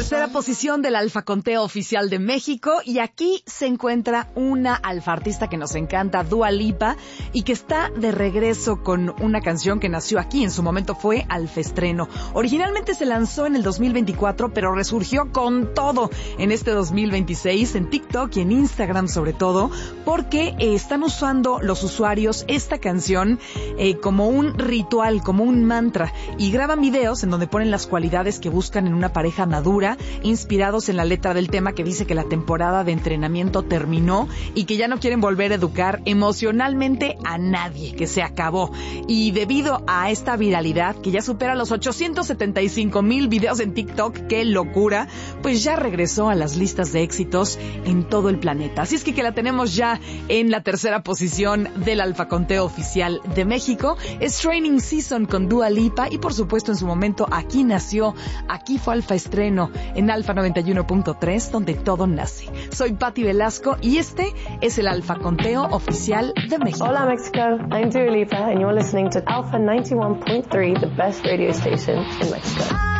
Tercera posición del Alfa Conteo Oficial de México, y aquí se encuentra una alfa artista que nos encanta, Dua Lipa, y que está de regreso con una canción que nació aquí, en su momento fue alfa estreno. Originalmente se lanzó en el 2024, pero resurgió con todo en este 2026, en TikTok y en Instagram sobre todo, porque están usando los usuarios esta canción como un ritual, como un mantra, y graban videos en donde ponen las cualidades que buscan en una pareja madura, inspirados en la letra del tema que dice que la temporada de entrenamiento terminó y que ya no quieren volver a educar emocionalmente a nadie, que se acabó. Y debido a esta viralidad, que ya supera los 875,000 videos en TikTok, ¡qué locura!, pues ya regresó a las listas de éxitos en todo el planeta. Así es que la tenemos ya en la tercera posición del Alfa Conteo Oficial de México. Es Training Season con Dua Lipa, y por supuesto en su momento aquí nació, aquí fue alfa estreno en Alfa 91.3, donde todo nace. Soy Patti Velasco y este es el Alfa Conteo Oficial de México. Hola Mexico, I'm Dua Lipa and you're listening to Alpha 91.3, the best radio station in Mexico.